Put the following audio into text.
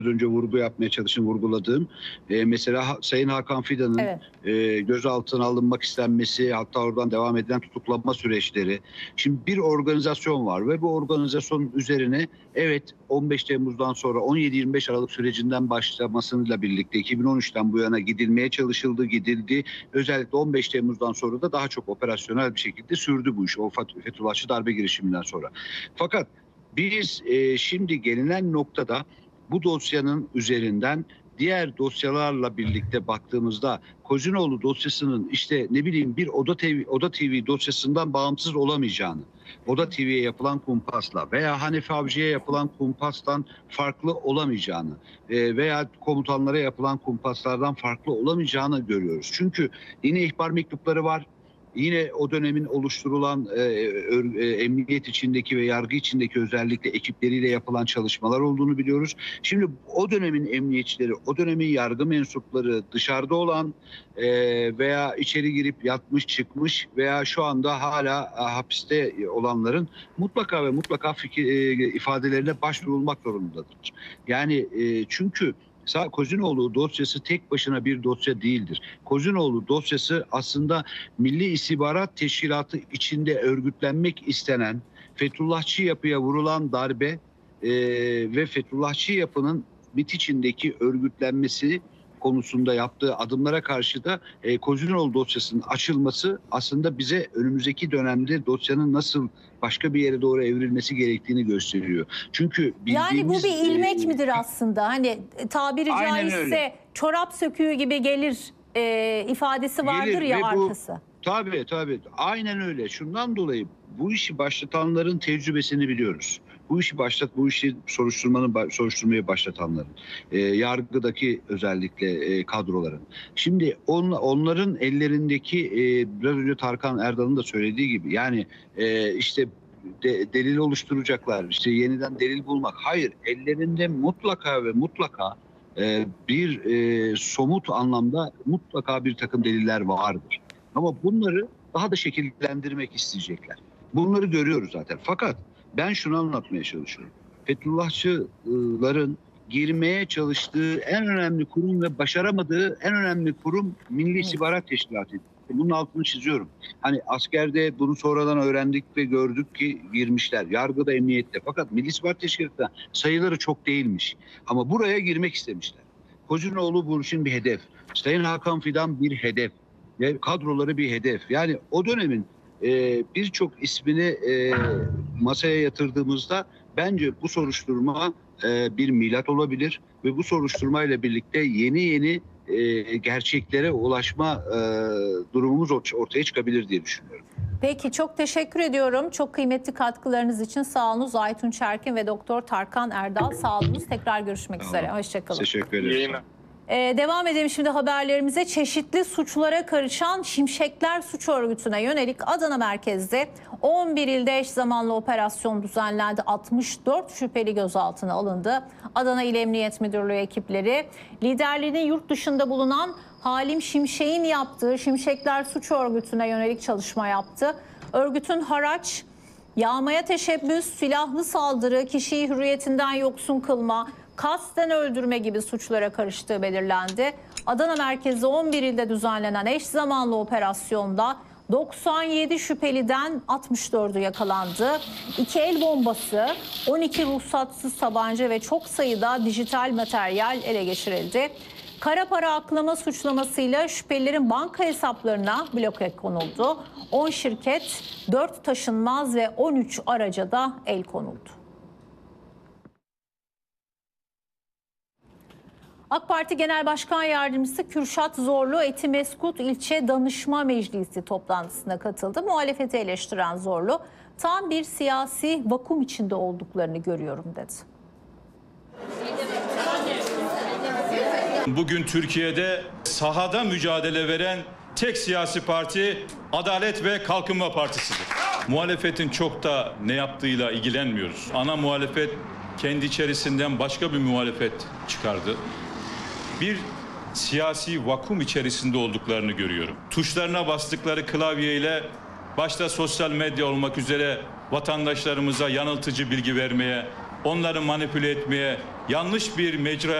önce vurgu yapmaya çalıştım, vurguladığım. Mesela Sayın Hakan Fidan'ın gözaltına alınmak istenmesi, hatta oradan devam edilen tutuklama süreçleri. Şimdi bir organizasyon var ve bu organizasyonun üzerine 15 Temmuz'dan sonra 17-25 Aralık sürecinden başlamasıyla birlikte 2013'ten bu yana gidildi. Özellikle 15 Temmuz'dan sonra da daha çok operasyonel bir şekilde sürdü bu iş. O Fethullahçı darbe girişiminden sonra. Fakat biz şimdi gelinen noktada bu dosyanın üzerinden diğer dosyalarla birlikte baktığımızda Kozinoğlu dosyasının bir Oda TV dosyasından bağımsız olamayacağını, Oda TV'ye yapılan kumpasla veya Hanefi Avcı'ya yapılan kumpastan farklı olamayacağını veya komutanlara yapılan kumpaslardan farklı olamayacağını görüyoruz. Çünkü yine ihbar mektupları var. Yine o dönemin oluşturulan emniyet içindeki ve yargı içindeki özellikle ekipleriyle yapılan çalışmalar olduğunu biliyoruz. Şimdi o dönemin emniyetçileri, o dönemin yargı mensupları dışarıda olan veya içeri girip yatmış çıkmış veya şu anda hala hapiste olanların mutlaka ve mutlaka ifadelerine başvurulmak zorundadır. Yani çünkü Kozinoğlu dosyası tek başına bir dosya değildir. Kozinoğlu dosyası aslında Milli İstihbarat Teşkilatı içinde örgütlenmek istenen Fethullahçı yapıya vurulan darbe ve Fethullahçı yapının MİT içindeki örgütlenmesi konusunda yaptığı adımlara karşı da Kozinoğlu dosyasının açılması aslında bize önümüzdeki dönemde dosyanın nasıl başka bir yere doğru evrilmesi gerektiğini gösteriyor. Çünkü yani bu bir ilmek midir aslında? Hani tabiri caizse çorap söküğü gibi gelir ifadesi vardır ya arkası. Tabii. Aynen öyle. Şundan dolayı bu işi başlatanların tecrübesini biliyoruz. Bu işi soruşturmayı başlatanların, yargıdaki özellikle kadroların. Şimdi onların ellerindeki biraz önce Tarkan Erdal'ın da söylediği gibi yani delil oluşturacaklar, yeniden delil bulmak. Hayır, ellerinde mutlaka ve mutlaka bir somut anlamda mutlaka bir takım deliller vardır. Ama bunları daha da şekillendirmek isteyecekler. Bunları görüyoruz zaten. Fakat ben şunu anlatmaya çalışıyorum. Fethullahçıların girmeye çalıştığı en önemli kurum ve başaramadığı en önemli kurum Milli İstihbarat Teşkilatı. Bunun altını çiziyorum. Hani askerde bunu sonradan öğrendik ve gördük ki girmişler. Yargıda, emniyette. Fakat Milli İstihbarat Teşkilatı'nda sayıları çok değilmiş. Ama buraya girmek istemişler. Kozinoğlu bu için bir hedef. Sayın Hakan Fidan bir hedef. Ve kadroları bir hedef. Yani o dönemin birçok ismini masaya yatırdığımızda bence bu soruşturma bir milat olabilir ve bu soruşturmayla birlikte yeni gerçeklere ulaşma durumumuz ortaya çıkabilir diye düşünüyorum. Peki, çok teşekkür ediyorum. Çok kıymetli katkılarınız için sağolunuz Aytun Çerkin ve Doktor Tarkan Erdal. Sağolunuz. Tekrar görüşmek üzere. Hoşçakalın. Teşekkür ederim. Devam edelim şimdi haberlerimize. Çeşitli suçlara karışan Şimşekler Suç Örgütü'ne yönelik Adana merkezde 11 ilde eş zamanlı operasyon düzenlendi. 64 şüpheli gözaltına alındı. Adana İl Emniyet Müdürlüğü ekipleri liderliğini yurt dışında bulunan Halim Şimşek'in yaptığı Şimşekler Suç Örgütü'ne yönelik çalışma yaptı. Örgütün haraç, yağmaya teşebbüs, silahlı saldırı, kişiyi hürriyetinden yoksun kılma, kasten öldürme gibi suçlara karıştığı belirlendi. Adana merkezli 11 ilde düzenlenen eş zamanlı operasyonda 97 şüpheliden 64'ü yakalandı. 2 el bombası, 12 ruhsatsız tabanca ve çok sayıda dijital materyal ele geçirildi. Kara para aklama suçlamasıyla şüphelilerin banka hesaplarına bloke konuldu. 10 şirket, 4 taşınmaz ve 13 araca da el konuldu. AK Parti Genel Başkan Yardımcısı Kürşat Zorlu, Etimeskut İlçe Danışma Meclisi toplantısına katıldı. Muhalefeti eleştiren Zorlu, tam bir siyasi vakum içinde olduklarını görüyorum dedi. Bugün Türkiye'de sahada mücadele veren tek siyasi parti Adalet ve Kalkınma Partisi'dir. Muhalefetin çok da ne yaptığıyla ilgilenmiyoruz. Ana muhalefet kendi içerisinden başka bir muhalefet çıkardı. Bir siyasi vakum içerisinde olduklarını görüyorum. Tuşlarına bastıkları klavyeyle başta sosyal medya olmak üzere vatandaşlarımıza yanıltıcı bilgi vermeye, onları manipüle etmeye yanlış bir mecra